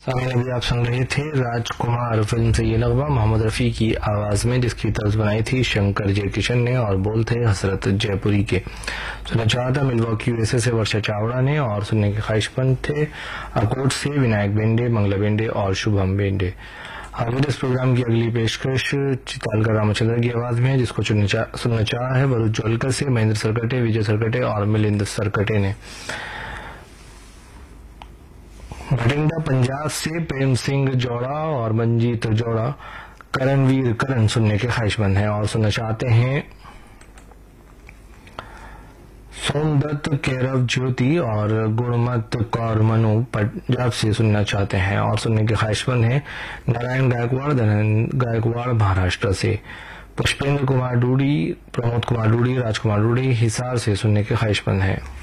सामने अभी आप सुन रहे थे राजकुमार फिल्म से ये नगमा मोहम्मद रफी की आवाज में, जिसकी तर्ज बनाई थी शंकर जयकिशन ने और बोल थे हसरत जयपुरी के। सुनना चाहा था मिल्वॉकी यूएसए से वर्षा चावड़ा ने और सुनने के ख्वाहिशमंद थे अकोट से विनायक बेंडे, मंगला बेंडे और शुभम बेंडे। अब इस प्रोग्राम की अगली पेशकश चितालकर रामचंद्र की आवाज में है, जिसको सुनना चाहा है वरुण जोलकर से महेंद्र सरकटे, विजय सरकटे और मिलिंद सरकटे ने। भटिंडा पंजाब से प्रेम सिंह जोड़ा और मंजीत जोड़ा करणवीर करण सुनने के ख्वाहिशमंद हैं और सुनना चाहते हैं सोमदत्त, कैरव ज्योति और गुणमत कौर मनु पंजाब से सुनना चाहते हैं और सुनने के ख्वाहिशमंद हैं नारायण गायकवाड़, धनंजय गायकवाड़ महाराष्ट्र से। पुष्पेंद्र कुमार डूडी, प्रमोद कुमार डूडी, राजकुमार डूडी हिसार से सुनने के ख्वाहिशमंद हैं।